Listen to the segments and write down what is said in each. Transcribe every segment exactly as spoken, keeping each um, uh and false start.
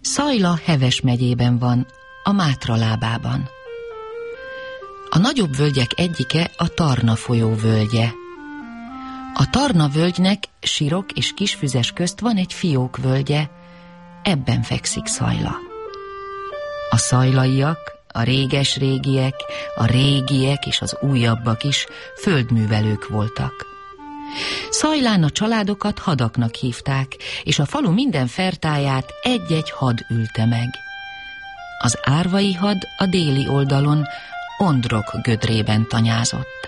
Szajla Heves megyében van, a Mátra lábában. A nagyobb völgyek egyike a Tarna folyó völgye. A Tarna völgynek Sirok és Kisfüzes közt van egy fiók völgye, ebben fekszik Szajla. A szajlaiak, a réges-régiek, a régiek és az újabbak is földművelők voltak. Szajlán a családokat hadaknak hívták, és a falu minden fertáját egy-egy had ülte meg. Az árvai had a déli oldalon, Ondrok gödrében tanyázott.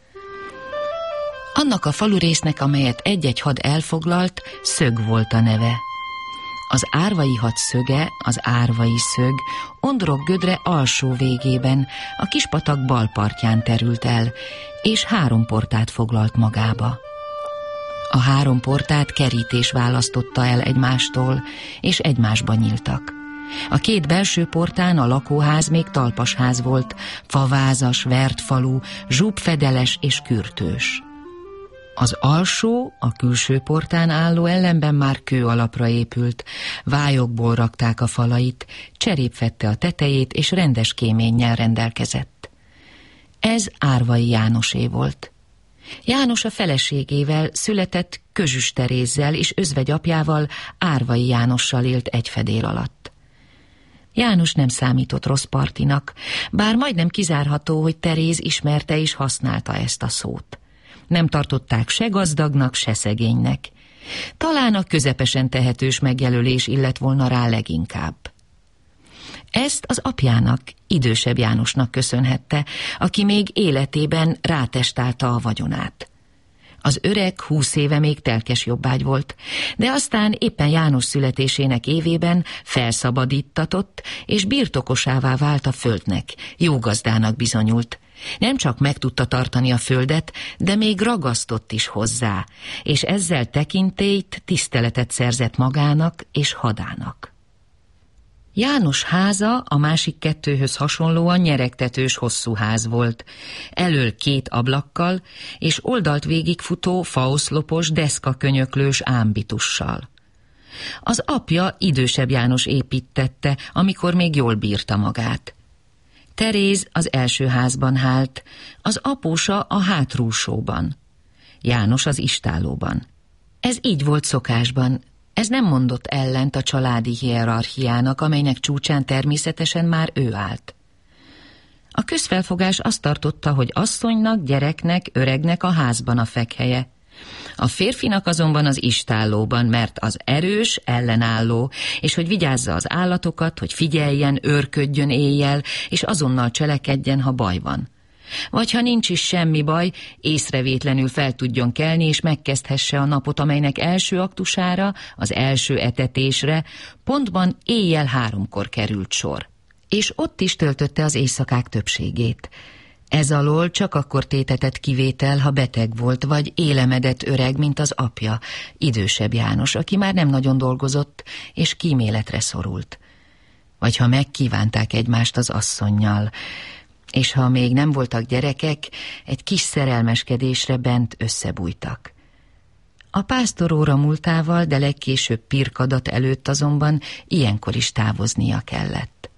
Annak a falurésznek, amelyet egy-egy had elfoglalt, Szög volt a neve. Az árvai had szöge, az árvai szög, Ondrok gödre alsó végében, a Kispatak bal partján terült el, és három portát foglalt magába. A három portát kerítés választotta el egymástól, és egymásba nyíltak. A két belső portán a lakóház még talpasház volt, favázas, vert falu, zsúbfedeles és kürtős. Az alsó, a külső portán álló ellenben már kő alapra épült, vályokból rakták a falait, cserép fedte a tetejét, és rendes kéménnyel rendelkezett. Ez Árvai Jánosé volt. János a feleségével született Közüs Terézzel és özvegyapjával, Árvai Jánossal élt egy fedél alatt. János nem számított rossz partinak, bár majdnem kizárható, hogy Teréz ismerte és használta ezt a szót. Nem tartották se gazdagnak, se szegénynek. Talán a közepesen tehetős megjelölés illett volna rá leginkább. Ezt az apjának, idősebb Jánosnak köszönhette, aki még életében rátestálta a vagyonát. Az öreg húsz éve még telkes jobbágy volt, de aztán éppen János születésének évében felszabadíttatott, és birtokosává vált a földnek, jó gazdának bizonyult. Nem csak meg tudta tartani a földet, de még ragasztott is hozzá, és ezzel tekintélyt, tiszteletet szerzett magának és hadának. János háza a másik kettőhöz hasonlóan nyeregtetős hosszú ház volt, elől két ablakkal, és oldalt végigfutó faoszlopos, deszkakönyöklős ámbitussal. Az apja idősebb János építtette, amikor még jól bírta magát. Teréz az első házban hált, az apósa a hátrúsóban, János az istállóban. Ez így volt szokásban, ez nem mondott ellent a családi hierarchiának, amelynek csúcsán természetesen már ő állt. A közfelfogás azt tartotta, hogy asszonynak, gyereknek, öregnek a házban a fekhelye. A férfinak azonban az istállóban, mert az erős, ellenálló, és hogy vigyázza az állatokat, hogy figyeljen, őrködjön éjjel, és azonnal cselekedjen, ha baj van. Vagy ha nincs is semmi baj, észrevétlenül fel tudjon kelni, és megkezdhesse a napot, amelynek első aktusára, az első etetésre, pontban éjjel háromkor került sor. És ott is töltötte az éjszakák többségét. Ez alól csak akkor tétetett kivétel, ha beteg volt, vagy élemedett öreg, mint az apja, idősebb János, aki már nem nagyon dolgozott, és kíméletre szorult. Vagy ha megkívánták egymást az asszonnyal, és ha még nem voltak gyerekek, egy kis szerelmeskedésre bent összebújtak. A pásztoróra múltával, de legkésőbb pirkadat előtt azonban ilyenkor is távoznia kellett.